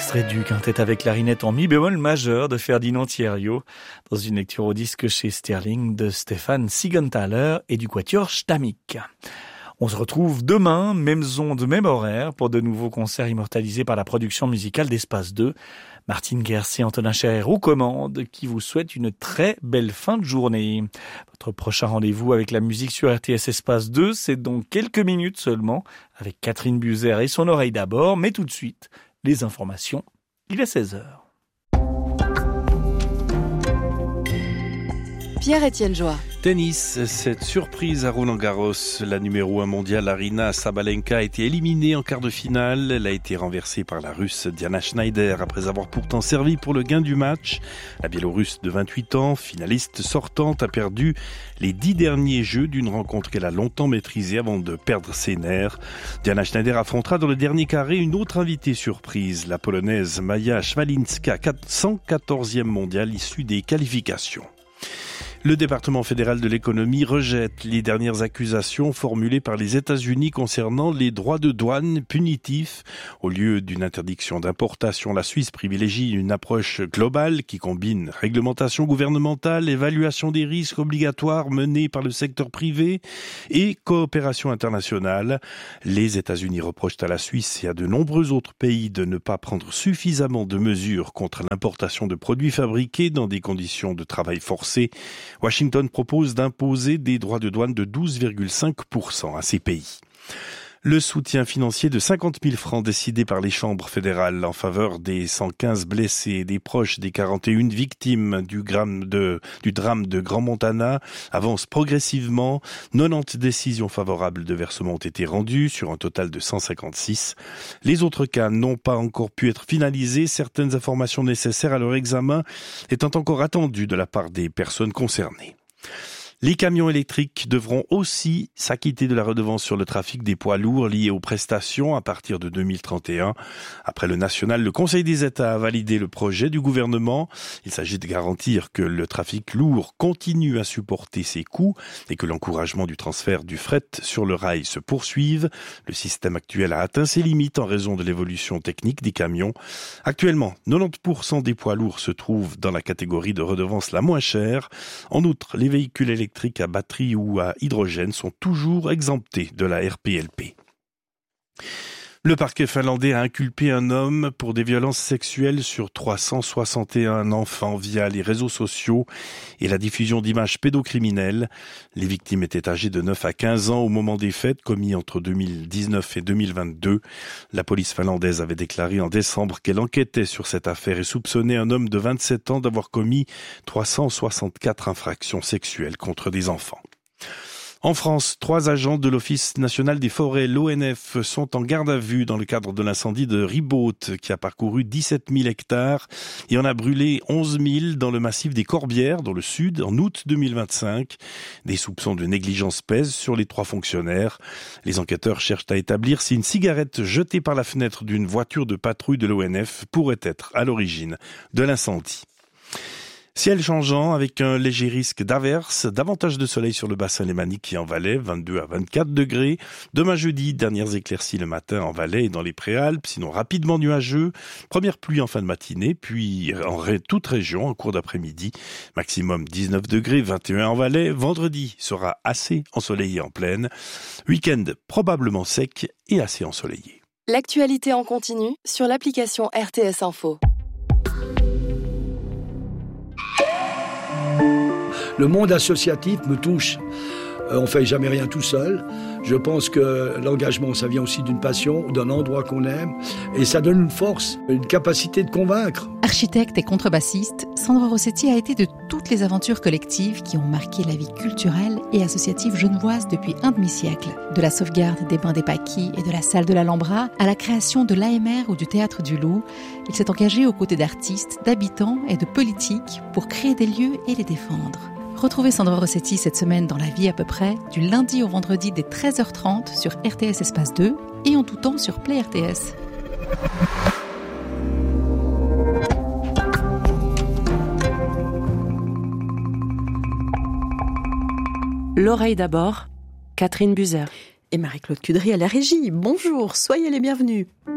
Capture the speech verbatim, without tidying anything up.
Extrait du quintet avec clarinette en mi bémol majeur de Ferdinand Thierriot, dans une lecture au disque chez Sterling de Stéphane Siegenthaler et du quatuor Stammik. On se retrouve demain, mêmes ondes, même horaire, pour de nouveaux concerts immortalisés par la production musicale d'Espace deux. Martine Gers et Antonin Scher aux commandes, qui vous souhaitent une très belle fin de journée. Votre prochain rendez-vous avec la musique sur R T S Espace deux, c'est donc quelques minutes seulement, avec Catherine Buzer et son oreille d'abord, mais tout de suite, les informations, il est seize heures. Pierre-Étienne Joie. Tennis, cette surprise à Roland-Garros. La numéro un mondiale Aryna Sabalenka a été éliminée en quart de finale. Elle a été renversée par la Russe Diana Schneider après avoir pourtant servi pour le gain du match. La Biélorusse de vingt-huit ans, finaliste sortante, a perdu les dix derniers jeux d'une rencontre qu'elle a longtemps maîtrisée avant de perdre ses nerfs. Diana Schneider affrontera dans le dernier carré une autre invitée surprise, la Polonaise Maja Szwalinska, cent quatorzième mondiale issue des qualifications. Le département fédéral de l'économie rejette les dernières accusations formulées par les États-Unis concernant les droits de douane punitifs. Au lieu d'une interdiction d'importation, la Suisse privilégie une approche globale qui combine réglementation gouvernementale, évaluation des risques obligatoires menés par le secteur privé et coopération internationale. Les États-Unis reprochent à la Suisse et à de nombreux autres pays de ne pas prendre suffisamment de mesures contre l'importation de produits fabriqués dans des conditions de travail forcé. Washington propose d'imposer des droits de douane de douze virgule cinq pour cent à ces pays. Le soutien financier de cinquante mille francs décidé par les chambres fédérales en faveur des cent quinze blessés et des proches des quarante et une victimes du, drame de, du drame de Grand Montana avance progressivement. quatre-vingt-dix décisions favorables de versement ont été rendues sur un total de cent cinquante-six. Les autres cas n'ont pas encore pu être finalisés. Certaines informations nécessaires à leur examen étant encore attendues de la part des personnes concernées. Les camions électriques devront aussi s'acquitter de la redevance sur le trafic des poids lourds liés aux prestations à partir de deux mille trente et un. Après le national, le Conseil des États a validé le projet du gouvernement. Il s'agit de garantir que le trafic lourd continue à supporter ses coûts et que l'encouragement du transfert du fret sur le rail se poursuive. Le système actuel a atteint ses limites en raison de l'évolution technique des camions. Actuellement, quatre-vingt-dix pour cent des poids lourds se trouvent dans la catégorie de redevance la moins chère. En outre, les véhicules électriques à batterie ou à hydrogène sont toujours exemptés de la R P L P. Le parquet finlandais a inculpé un homme pour des violences sexuelles sur trois cent soixante et un enfants via les réseaux sociaux et la diffusion d'images pédocriminelles. Les victimes étaient âgées de neuf à quinze ans au moment des faits commis entre deux mille dix-neuf et deux mille vingt-deux. La police finlandaise avait déclaré en décembre qu'elle enquêtait sur cette affaire et soupçonnait un homme de vingt-sept ans d'avoir commis trois cent soixante-quatre infractions sexuelles contre des enfants. En France, trois agents de l'Office national des forêts, l'O N F, sont en garde à vue dans le cadre de l'incendie de Ribaute qui a parcouru dix-sept mille hectares et en a brûlé onze mille dans le massif des Corbières, dans le sud, en août deux mille vingt-cinq. Des soupçons de négligence pèsent sur les trois fonctionnaires. Les enquêteurs cherchent à établir si une cigarette jetée par la fenêtre d'une voiture de patrouille de l'O N F pourrait être à l'origine de l'incendie. Ciel changeant avec un léger risque d'averse, davantage de soleil sur le bassin lémanique et en Valais, vingt-deux à vingt-quatre degrés. Demain jeudi, dernières éclaircies le matin en Valais et dans les Préalpes, sinon rapidement nuageux. Première pluie en fin de matinée, puis en ré- toute région en cours d'après-midi. Maximum dix-neuf degrés, vingt et un en Valais. Vendredi sera assez ensoleillé en plaine. Week-end probablement sec et assez ensoleillé. L'actualité en continu sur l'application R T S Info. Le monde associatif me touche. Euh, on ne fait jamais rien tout seul. Je pense que l'engagement, ça vient aussi d'une passion, d'un endroit qu'on aime. Et ça donne une force, une capacité de convaincre. Architecte et contrebassiste, Sandro Rossetti a été de toutes les aventures collectives qui ont marqué la vie culturelle et associative genevoise depuis un demi-siècle. De la sauvegarde des bains des Paquis et de la salle de l'Alhambra à la création de l'A M R ou du Théâtre du Loup, il s'est engagé aux côtés d'artistes, d'habitants et de politiques pour créer des lieux et les défendre. Retrouvez Sandro Rossetti cette semaine dans La Vie à peu près, du lundi au vendredi dès treize heures trente sur R T S Espace deux et en tout temps sur Play R T S. L'oreille d'abord, Catherine Buzer. Et Marie-Claude Cudry à la régie. Bonjour, soyez les bienvenus.